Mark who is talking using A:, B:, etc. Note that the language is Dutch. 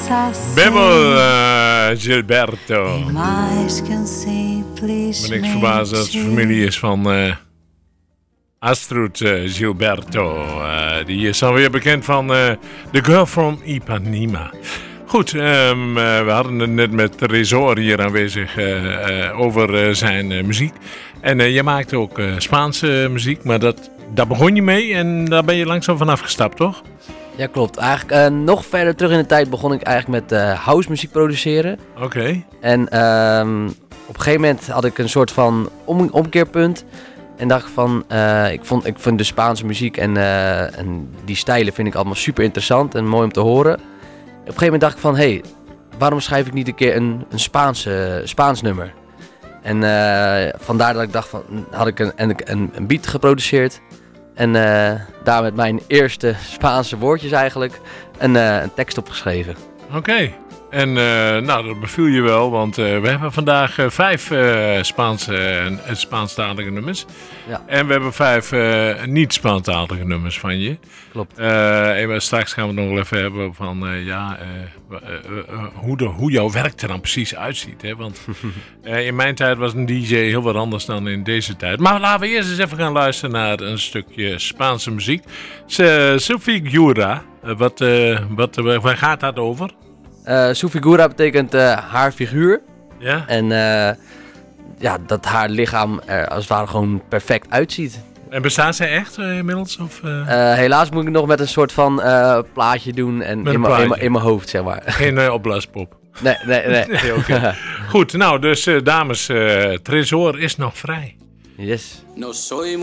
A: Bebel Gilberto. Ben niks verbaasd dat het familie is van Astrud Gilberto. Die is alweer bekend van The Girl from Ipanema. Goed, we hadden het net met Tresor hier aanwezig over zijn muziek. En je maakt ook Spaanse muziek, maar daar begon je mee en daar ben je langzaam vanaf gestapt, toch?
B: Ja, klopt. Eigenlijk nog verder terug in de tijd begon ik eigenlijk met house muziek produceren.
A: Oké.
B: En op een gegeven moment had ik een soort van omkeerpunt. En dacht van, ik vind de Spaanse muziek en die stijlen vind ik allemaal super interessant en mooi om te horen. Op een gegeven moment dacht ik van, hey, waarom schrijf ik niet een keer een Spaans nummer? En vandaar dat ik dacht van, had ik een beat geproduceerd. En daar met mijn eerste Spaanse woordjes eigenlijk een tekst opgeschreven.
A: Oké. En nou, dat beviel je wel, want we hebben vandaag 5 Spaanstalige nummers. Ja. En we hebben 5 niet-Spaanstalige nummers van je.
B: Klopt.
A: En straks gaan we het nog wel even hebben van hoe jouw werk er dan precies uitziet. Hè? Want in mijn tijd was een DJ heel wat anders dan in deze tijd. Maar laten we eerst eens even gaan luisteren naar een stukje Spaanse muziek. Su Figura, waar gaat dat over?
B: Su Figura betekent haar figuur.
A: Ja.
B: En dat haar lichaam er als het ware gewoon perfect uitziet.
A: En bestaat zij echt inmiddels? Of,
B: helaas moet ik nog met een soort van plaatje doen en in mijn hoofd, zeg maar.
A: Geen opblaaspop?
B: Nee.
A: Okay. Goed, nou dus dames, Tresor is nog vrij.
B: Yes.
C: No soy